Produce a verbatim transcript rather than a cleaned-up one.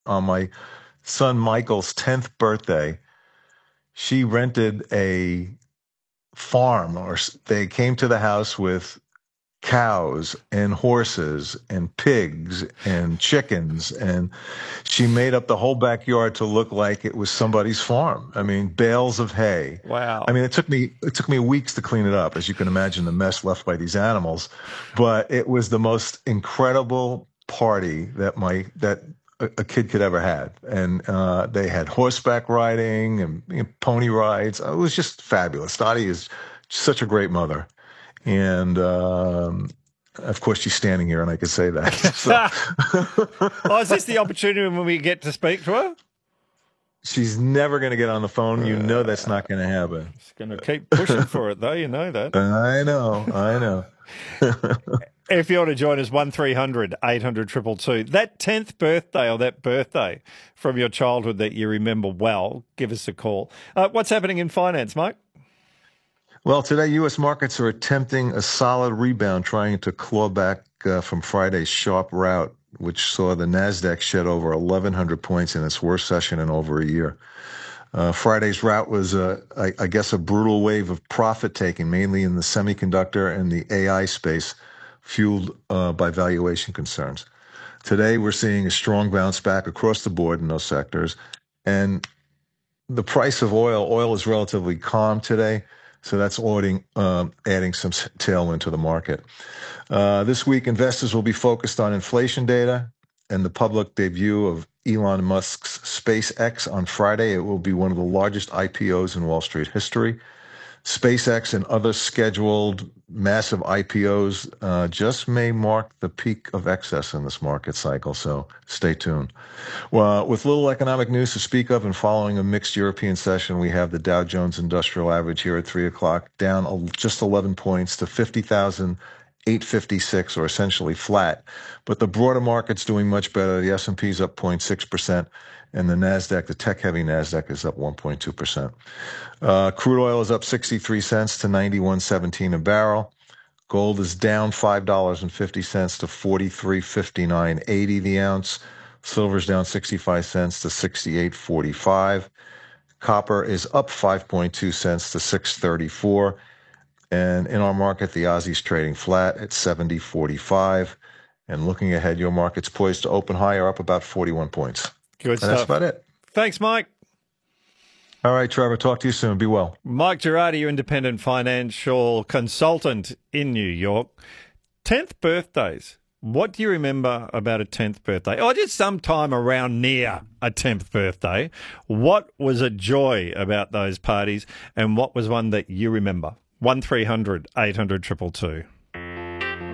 on my son Michael's tenth birthday. She rented a farm, or they came to the house with cows and horses and pigs and chickens, and she made up the whole backyard to look like it was somebody's farm. I mean, bales of hay. I Wow. mean, it took me it took me weeks to clean it up, as you can imagine, the mess left by these animals. But it was the most incredible party that my that a, a kid could ever have, and uh, they had horseback riding and you know, pony rides. It was just fabulous. Dottie is such a great mother. And um, of course, she's standing here, and I could say that. So. Oh, is this the opportunity when we get to speak to her? She's never going to get on the phone. You know that's not going to happen. She's going to keep pushing for it, though. You know that. I know. I know. If you want to join us, one three hundred eight hundred two two two. That tenth birthday or that birthday from your childhood that you remember well, give us a call. Uh, what's happening in finance, Mike? Well, today U S markets are attempting a solid rebound, trying to claw back uh, from Friday's sharp rout, which saw the Nasdaq shed over eleven hundred points in its worst session in over a year. Uh, Friday's rout was, uh, I, I guess, a brutal wave of profit taking, mainly in the semiconductor and the A I space, fueled uh, by valuation concerns. Today, we're seeing a strong bounce back across the board in those sectors, and the price of oil, oil is relatively calm today. So that's adding, um, adding some tailwind to the market. Uh, this week, investors will be focused on inflation data and the public debut of Elon Musk's SpaceX on Friday. It will be one of the largest I P Os in Wall Street history. SpaceX and other scheduled massive I P Os uh, just may mark the peak of excess in this market cycle, so stay tuned. Well, with little economic news to speak of and following a mixed European session, we have the Dow Jones Industrial Average here at three o'clock, down just eleven points to fifty thousand eight hundred fifty-six, or essentially flat. But the broader market's doing much better. The S and P's up zero point six percent, and the Nasdaq, the tech-heavy Nasdaq, is up one point two percent. Uh, crude oil is up sixty-three cents to ninety-one seventeen a barrel. Gold is down five dollars and fifty cents to forty-three fifty-nine eighty the ounce. Silver's down sixty-five cents to sixty-eight forty-five. Copper is up five point two cents to six thirty-four. And in our market, the Aussie's trading flat at seventy forty-five. And looking ahead, your market's poised to open higher, up about forty-one points. Good and stuff. That's about it. Thanks, Mike. All right, Trevor, talk to you soon. Be well. Mike Girardi, your independent financial consultant in New York. tenth birthdays. What do you remember about a tenth birthday? Or just sometime around near a tenth birthday. What was a joy about those parties, and what was one that you remember? one three hundred eight hundred two two two.